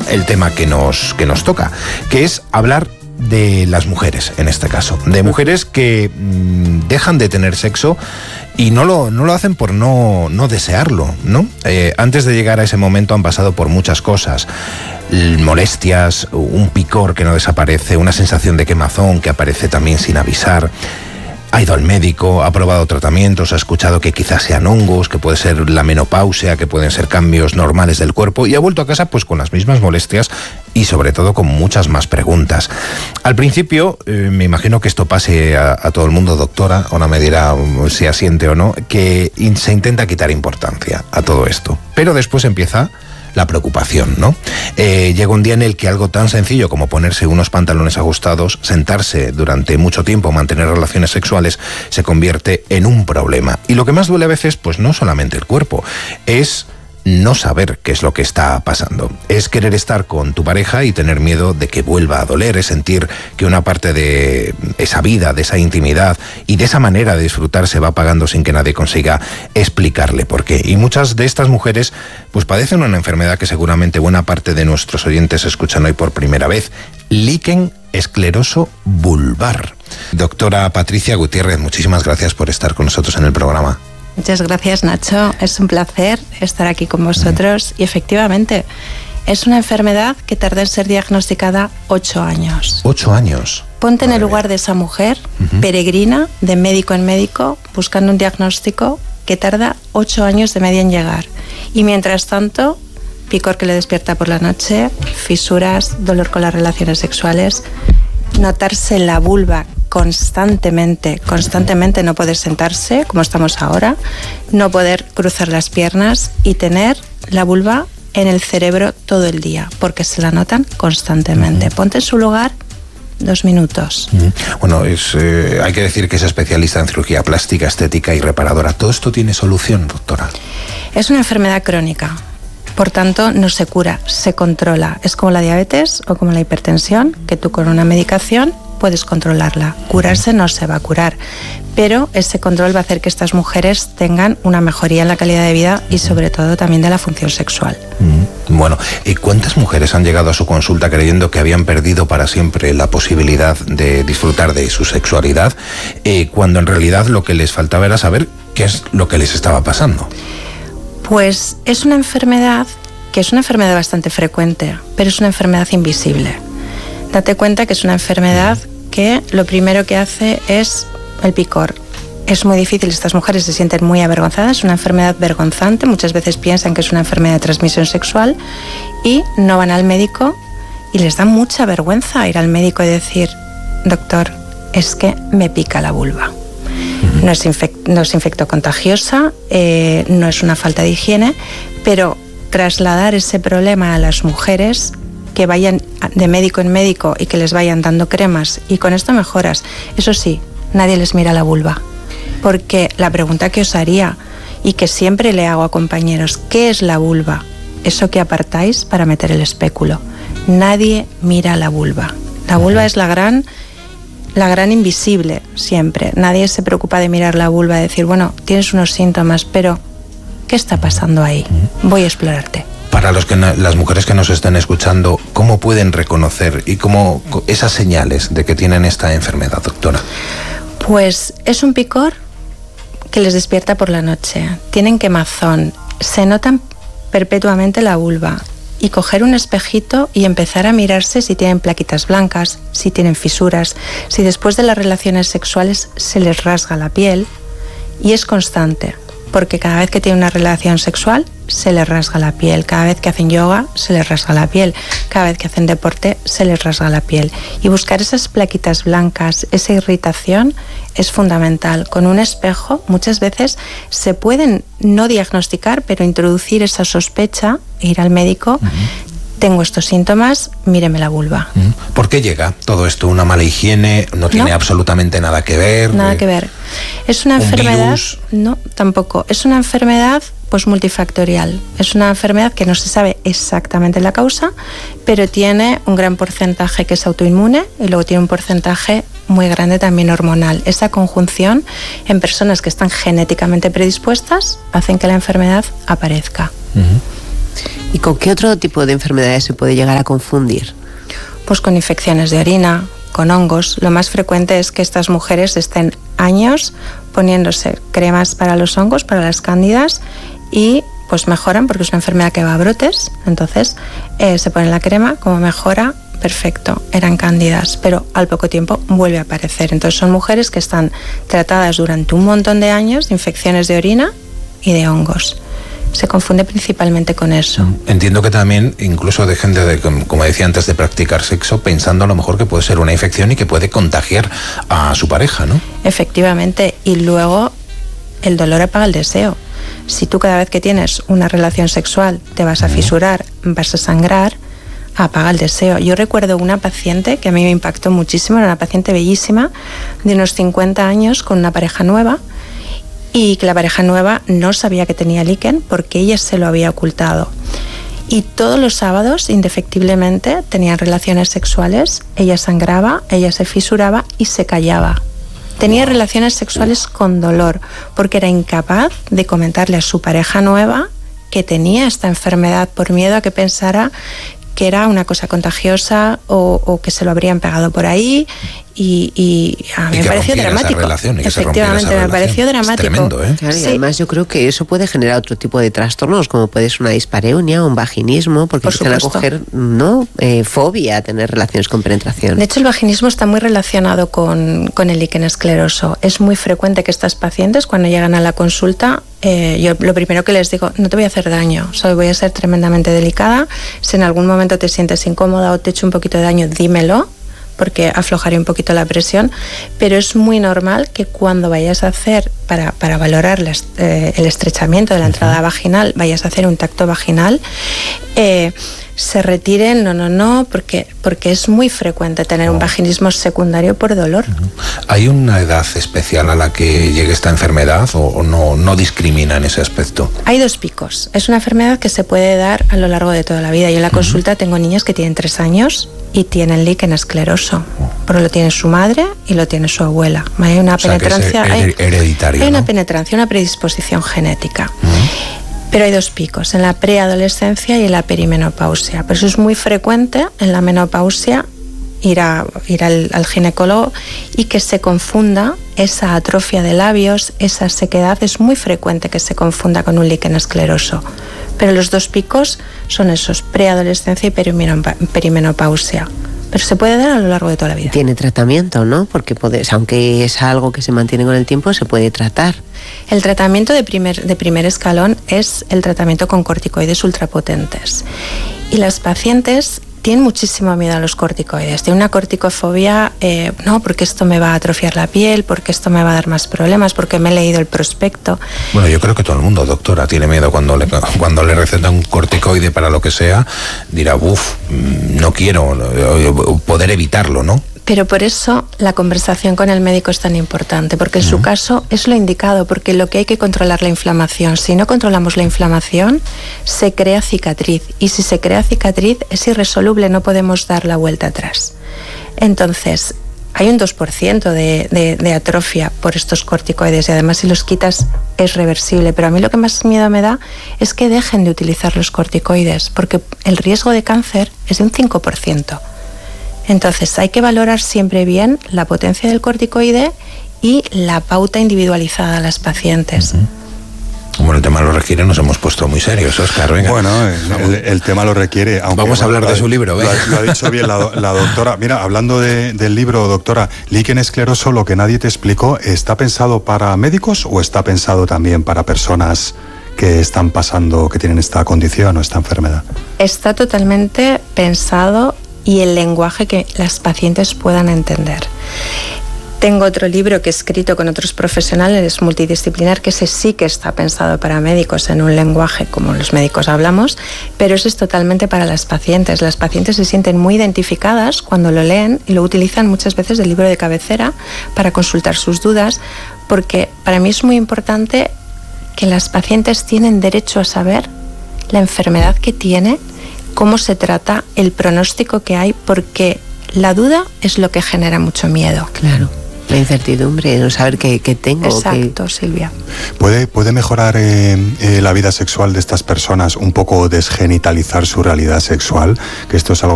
el tema que nos toca, que es hablar de las mujeres, en este caso, de mujeres que dejan de tener sexo y no lo hacen por no desearlo, ¿no? Antes de llegar a ese momento han pasado por muchas cosas, molestias, un picor que no desaparece, una sensación de quemazón que aparece también sin avisar. Ha ido al médico, ha probado tratamientos, ha escuchado que quizás sean hongos, que puede ser la menopausia, que pueden ser cambios normales del cuerpo, y ha vuelto a casa pues con las mismas molestias y sobre todo con muchas más preguntas. Al principio, me imagino que esto pase a todo el mundo, doctora, ahora me dirá si asiente o no, que se intenta quitar importancia a todo esto, pero después empieza la preocupación, ¿no? Llega un día en el que algo tan sencillo como ponerse unos pantalones ajustados, sentarse durante mucho tiempo, mantener relaciones sexuales, se convierte en un problema. Y lo que más duele a veces, pues no solamente el cuerpo, es no saber qué es lo que está pasando. Es querer estar con tu pareja y tener miedo de que vuelva a doler, es sentir que una parte de esa vida, de esa intimidad y de esa manera de disfrutar se va apagando sin que nadie consiga explicarle por qué. Y muchas de estas mujeres pues padecen una enfermedad que seguramente buena parte de nuestros oyentes escuchan hoy por primera vez: líquen escleroso vulvar. Doctora Patricia Gutiérrez, muchísimas gracias por estar con nosotros en el programa. Muchas gracias, Nacho. Es un placer estar aquí con vosotros. Y efectivamente, es una enfermedad que tarda en ser diagnosticada 8 años. 8 años. Ponte en el lugar de esa mujer, peregrina, de médico en médico, buscando un diagnóstico que tarda 8 años de media en llegar. Y mientras tanto, picor que le despierta por la noche, fisuras, dolor con las relaciones sexuales, notarse la vulva constantemente, no poder sentarse como estamos ahora, no poder cruzar las piernas y tener la vulva en el cerebro todo el día, porque se la notan constantemente. Ponte en su lugar 2 minutos. Bueno, hay que decir que es especialista en cirugía plástica, estética y reparadora. ¿Todo esto tiene solución, doctora? Es una enfermedad crónica. Por tanto, no se cura, se controla. Es como la diabetes o como la hipertensión, que tú con una medicación puedes controlarla. Curarse no se va a curar, pero ese control va a hacer que estas mujeres tengan una mejoría en la calidad de vida y sobre todo también de la función sexual. Bueno, ¿y cuántas mujeres han llegado a su consulta creyendo que habían perdido para siempre la posibilidad de disfrutar de su sexualidad, cuando en realidad lo que les faltaba era saber qué es lo que les estaba pasando? Pues es una enfermedad que es una enfermedad bastante frecuente, pero es una enfermedad invisible. Date cuenta que es una enfermedad que lo primero que hace es el picor. Es muy difícil, estas mujeres se sienten muy avergonzadas, es una enfermedad vergonzante, muchas veces piensan que es una enfermedad de transmisión sexual y no van al médico y les da mucha vergüenza ir al médico y decir: doctor, es que me pica la vulva. No es infectocontagiosa, no es una falta de higiene, pero trasladar ese problema a las mujeres, que vayan de médico en médico y que les vayan dando cremas y con esto mejoras. Eso sí, nadie les mira la vulva, porque la pregunta que os haría y que siempre le hago a compañeros: ¿qué es la vulva? Eso que apartáis para meter el espéculo. Nadie mira la vulva. La vulva es la gran invisible siempre. Nadie se preocupa de mirar la vulva, de decir, bueno, tienes unos síntomas, pero ¿qué está pasando ahí? Voy a explorarte. Para las mujeres que nos estén escuchando, ¿cómo pueden reconocer y cómo esas señales de que tienen esta enfermedad, doctora? Pues es un picor que les despierta por la noche. Tienen quemazón, se notan perpetuamente la vulva. Y coger un espejito y empezar a mirarse si tienen plaquitas blancas, si tienen fisuras, si después de las relaciones sexuales se les rasga la piel. Y es constante, porque cada vez que tienen una relación sexual se les rasga la piel, cada vez que hacen yoga se les rasga la piel, cada vez que hacen deporte se les rasga la piel. Y buscar esas plaquitas blancas, esa irritación, es fundamental. Con un espejo muchas veces se pueden no diagnosticar, pero introducir esa sospecha e ir al médico. Tengo estos síntomas, míreme la vulva. ¿Por qué llega todo esto? ¿Una mala higiene? ¿No tiene absolutamente nada que ver? Nada que ver. ¿Es una enfermedad? ¿Virus? No, tampoco. Es una enfermedad pues multifactorial. Es una enfermedad que no se sabe exactamente la causa, pero tiene un gran porcentaje que es autoinmune y luego tiene un porcentaje muy grande también hormonal. Esa conjunción en personas que están genéticamente predispuestas hacen que la enfermedad aparezca. ¿Y con qué otro tipo de enfermedades se puede llegar a confundir? Pues con infecciones de orina, con hongos. Lo más frecuente es que estas mujeres estén años poniéndose cremas para los hongos, para las cándidas, y pues mejoran porque es una enfermedad que va a brotes. Entonces se pone la crema, como mejora, perfecto, eran cándidas, pero al poco tiempo vuelve a aparecer. Entonces son mujeres que están tratadas durante un montón de años de infecciones de orina y de hongos. Se confunde principalmente con eso. Entiendo que también incluso dejen de, como decía antes, de practicar sexo pensando a lo mejor que puede ser una infección y que puede contagiar a su pareja, ¿no? Efectivamente, y luego el dolor apaga el deseo. Si tú cada vez que tienes una relación sexual te vas a fisurar, vas a sangrar, apaga el deseo. Yo recuerdo una paciente que a mí me impactó muchísimo, era una paciente bellísima, de unos 50 años, con una pareja nueva, y que la pareja nueva no sabía que tenía líquen porque ella se lo había ocultado. Y todos los sábados, indefectiblemente, tenían relaciones sexuales, ella sangraba, ella se fisuraba y se callaba. Tenía relaciones sexuales con dolor porque era incapaz de comentarle a su pareja nueva que tenía esta enfermedad por miedo a que pensara que era una cosa contagiosa o que se lo habrían pegado por ahí, y a mí me pareció dramático. Efectivamente, me pareció dramático. Es tremendo, ¿eh? Claro, y sí. además yo creo que eso puede generar otro tipo de trastornos, como puede ser una dispareunia, un vaginismo, porque empiezan a coger fobia a tener relaciones con penetración. De hecho, el vaginismo está muy relacionado con el líquen escleroso. Es muy frecuente que estas pacientes, cuando llegan a la consulta, yo lo primero que les digo, no te voy a hacer daño, voy a ser tremendamente delicada. Si en algún momento te sientes incómoda o te he hecho un poquito de daño, dímelo, porque aflojaré un poquito la presión, pero es muy normal que cuando vayas a hacer, para valorar el estrechamiento de la entrada vaginal, vayas a hacer un tacto vaginal, se retiren, porque es muy frecuente tener un vaginismo secundario por dolor. ¿Hay una edad especial a la que llegue esta enfermedad o no discrimina en ese aspecto? Hay 2 picos. Es una enfermedad que se puede dar a lo largo de toda la vida. Yo en la consulta tengo niñas que tienen 3 años y tienen líquen escleroso, pero lo tiene su madre y lo tiene su abuela. Hay una penetrancia, hereditaria, hay una ¿no? penetración, una predisposición genética. Pero hay 2 picos, en la preadolescencia y en la perimenopausia. Por eso es muy frecuente en la menopausia ir al ginecólogo y que se confunda esa atrofia de labios, esa sequedad. Es muy frecuente que se confunda con un líquen escleroso. Pero los 2 picos son esos, preadolescencia y perimenopausia. Pero se puede dar a lo largo de toda la vida. Tiene tratamiento, ¿no? Porque aunque es algo que se mantiene con el tiempo, se puede tratar. El tratamiento de primer escalón es el tratamiento con corticoides ultrapotentes. Y las pacientes tienen muchísimo miedo a los corticoides. Tienen una corticofobia, no, porque esto me va a atrofiar la piel, porque esto me va a dar más problemas, porque me he leído el prospecto. Bueno, yo creo que todo el mundo, doctora, tiene miedo cuando le receta un corticoide para lo que sea, dirá, no quiero, poder evitarlo, ¿no? Pero por eso la conversación con el médico es tan importante, porque en su caso es lo indicado, porque lo que hay que controlar la inflamación. Si no controlamos la inflamación, se crea cicatriz, y si se crea cicatriz es irresoluble, no podemos dar la vuelta atrás. Entonces, hay un 2% de atrofia por estos corticoides, y además si los quitas es reversible, pero a mí lo que más miedo me da es que dejen de utilizar los corticoides, porque el riesgo de cáncer es de un 5%. Entonces hay que valorar siempre bien la potencia del corticoide y la pauta individualizada a las pacientes. Como el tema lo requiere, nos hemos puesto muy serios, Óscar. Venga. Bueno, el tema lo requiere. Aunque, vamos a hablar de su libro. Lo ha dicho bien la doctora. Mira, hablando del libro, doctora, líquen escleroso, lo que nadie te explicó, ¿está pensado para médicos o está pensado también para personas que están pasando, que tienen esta condición o esta enfermedad? Está totalmente pensado, y el lenguaje que las pacientes puedan entender. Tengo otro libro que he escrito con otros profesionales, multidisciplinar, que ese sí que está pensado para médicos en un lenguaje como los médicos hablamos, pero ese es totalmente para las pacientes. Las pacientes se sienten muy identificadas cuando lo leen y lo utilizan muchas veces del libro de cabecera para consultar sus dudas, porque para mí es muy importante que las pacientes tienen derecho a saber la enfermedad que tiene, cómo se trata, el pronóstico que hay, porque la duda es lo que genera mucho miedo. Claro. La incertidumbre, no saber qué tengo. Exacto, Silvia. ¿Puede mejorar la vida sexual de estas personas un poco desgenitalizar su realidad sexual? Que esto es algo